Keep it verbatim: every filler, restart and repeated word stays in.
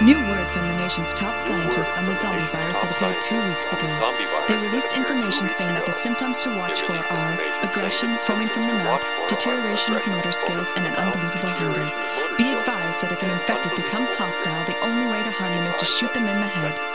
New word from the nation's top scientists on the zombie virus that appeared two weeks ago. They released information saying that the symptoms to watch for are aggression, foaming from the mouth, deterioration of motor skills, and an unbelievable hunger. Be advised that if an infected becomes hostile, the only way to harm them is to shoot them in the head.